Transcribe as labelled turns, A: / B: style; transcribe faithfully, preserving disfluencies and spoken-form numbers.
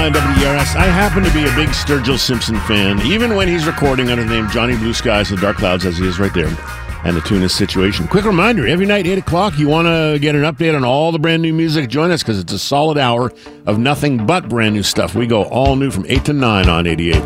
A: W E R S. I happen to be a big Sturgill Simpson fan, even when he's recording under the name Johnny Blue Skies and Dark Clouds, as he is right there, and the tune is Situation. Quick reminder, every night, eight o'clock, you want to get an update on all the brand new music, join us, because it's a solid hour of nothing but brand new stuff. We go all new from eight to nine on eighty-eight.